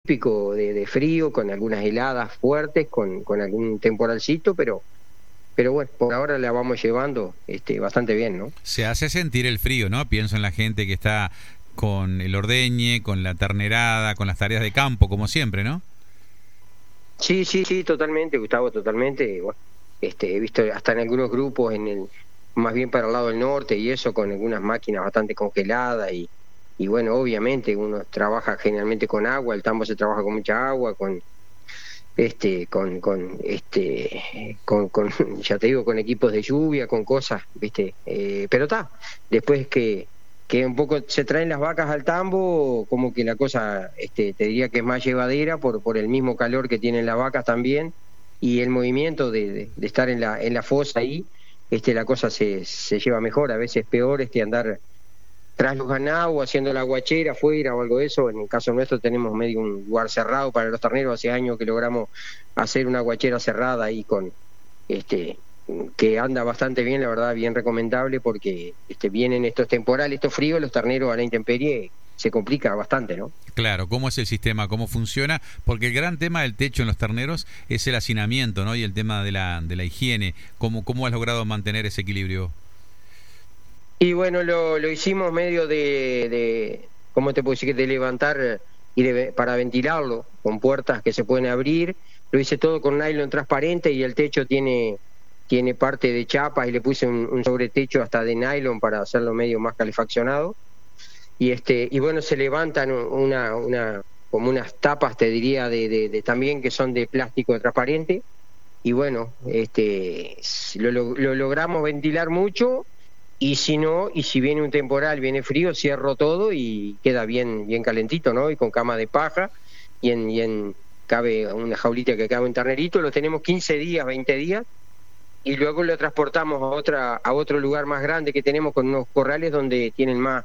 típico de frío, con algunas heladas fuertes, con algún temporalcito, pero bueno, por ahora la vamos llevando bastante bien, ¿no? Se hace sentir el frío, ¿no? Pienso en la gente que está con el ordeñe, con la ternerada, con las tareas de campo, como siempre, ¿no? Sí, sí, sí, totalmente, Gustavo, totalmente. Bueno, he visto hasta en algunos grupos, más bien para el lado del norte y eso, con algunas máquinas bastante congeladas y bueno, obviamente uno trabaja generalmente con agua, el tambo se trabaja con mucha agua, ya te digo, con equipos de lluvia, con cosas, ¿viste? Pero después que un poco se traen las vacas al tambo, como que la cosa, te diría que es más llevadera por el mismo calor que tienen las vacas también, y el movimiento de estar en la fosa ahí, la cosa se lleva mejor, a veces peor andar tras los ganados o haciendo la guachera afuera o algo de eso. En el caso nuestro tenemos medio un lugar cerrado para los terneros, hace años que logramos hacer una guachera cerrada ahí con que anda bastante bien, la verdad, bien recomendable, porque vienen estos temporales, estos fríos, los terneros a la intemperie se complica bastante, ¿no? Claro, ¿cómo es el sistema? ¿Cómo funciona? Porque el gran tema del techo en los terneros es el hacinamiento, ¿no? Y el tema de la higiene. ¿Cómo has logrado mantener ese equilibrio? Y bueno, lo hicimos medio ¿cómo te puedo decir? De levantar para ventilarlo, con puertas que se pueden abrir. Lo hice todo con nylon transparente y el techo tiene parte de chapas y le puse un sobretecho hasta de nylon para hacerlo medio más calefaccionado. Y bueno, se levantan como unas tapas, te diría, de también que son de plástico transparente. Y bueno, lo logramos ventilar mucho. Y si no, y si viene un temporal, viene frío, cierro todo y queda bien calentito, ¿no? Y con cama de paja y cabe una jaulita que cabe un ternerito, lo tenemos 15 días, 20 días, y luego lo transportamos a otro lugar más grande que tenemos, con unos corrales donde tienen más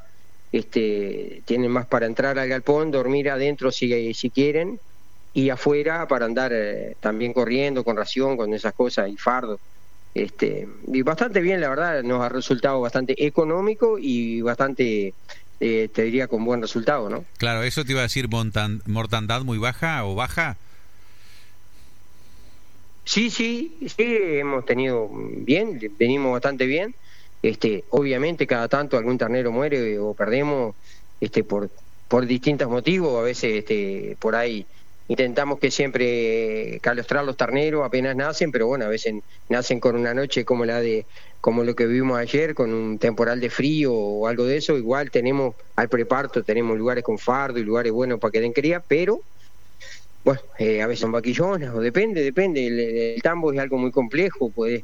para entrar al galpón, dormir adentro si quieren, y afuera para andar también corriendo con ración, con esas cosas y fardo. Y bastante bien, la verdad, nos ha resultado bastante económico y bastante, te diría, con buen resultado, ¿no? Claro, eso te iba a decir, mortandad muy baja o baja. Sí, hemos tenido bien, venimos bastante bien. Obviamente cada tanto algún ternero muere o perdemos, por distintos motivos, a veces por ahí intentamos que siempre calostrar los terneros apenas nacen, pero bueno, a veces nacen con una noche como lo que vivimos ayer, con un temporal de frío o algo de eso. Igual tenemos al preparto, tenemos lugares con fardo y lugares buenos para que den cría, pero bueno, a veces son vaquillonas, o depende, el tambo es algo muy complejo, puede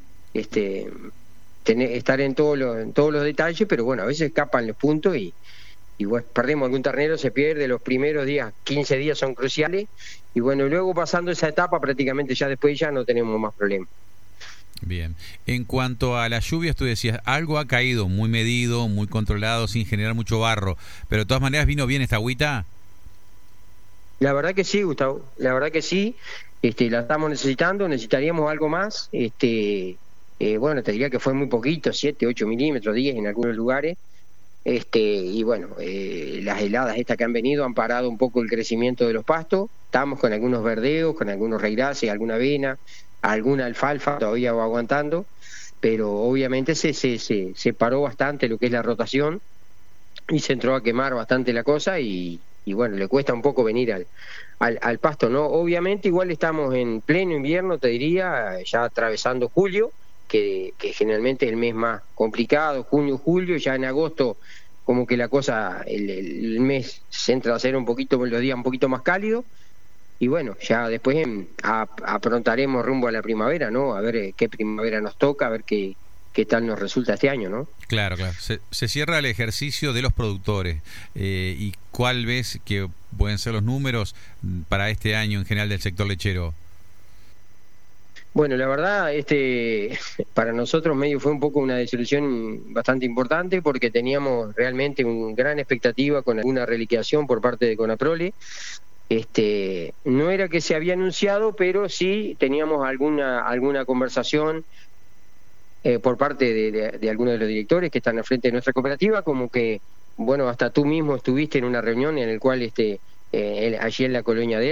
estar en todos los detalles, pero bueno, a veces escapan los puntos y bueno, perdemos algún ternero, se pierde, los primeros días, 15 días son cruciales, y bueno, luego pasando esa etapa prácticamente ya después ya no tenemos más problemas. Bien, en cuanto a las lluvias, tú decías, algo ha caído muy medido, muy controlado, sin generar mucho barro, pero de todas maneras vino bien esta agüita. La verdad que sí, Gustavo, la verdad que sí, la estamos necesitando, necesitaríamos algo más, bueno, te diría que fue muy poquito, 7, 8 milímetros, 10 en algunos lugares. Y bueno, las heladas estas que han venido han parado un poco el crecimiento de los pastos. Estamos con algunos verdeos, con algunos reiraces, alguna avena, alguna alfalfa todavía va aguantando, pero obviamente se paró bastante lo que es la rotación y se entró a quemar bastante la cosa y bueno, le cuesta un poco venir al pasto, ¿no? Obviamente igual estamos en pleno invierno, te diría, ya atravesando julio, que generalmente es el mes más complicado, junio, julio, ya en agosto como que la cosa, el mes se entra a ser los días un poquito más cálidos, y bueno, ya después aprontaremos rumbo a la primavera, ¿no? A ver qué primavera nos toca, a ver qué tal nos resulta este año, ¿no? Claro. Se cierra el ejercicio de los productores. ¿Y cuál ves que pueden ser los números para este año en general del sector lechero? Bueno, la verdad, para nosotros medio fue un poco una desilusión bastante importante, porque teníamos realmente una gran expectativa con alguna reliquiación por parte de Conaprole. No era que se había anunciado, pero sí teníamos alguna conversación por parte de algunos de los directores que están al frente de nuestra cooperativa, como que, bueno, hasta tú mismo estuviste en una reunión en el cual allí en la colonia de